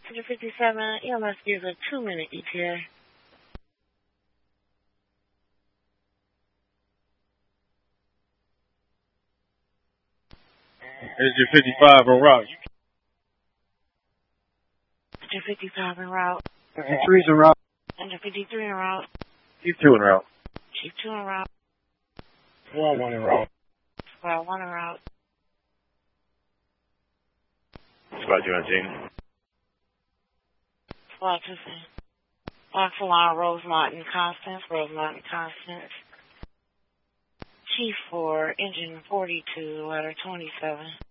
157, EMS gives a 2-minute ETA. Engine 55 en route. Engine 55 en route. Engine 3's en route. Engine 53 en route. Chief 2 en route. Chief 2 en route. Squad 1 en route. Squad 1 en route. Squad 2 on scene. Squad 2 scene. Fox Alarm, Rosemont and Constance. Rosemont and Constance. Chief 4, Engine 42, letter 27.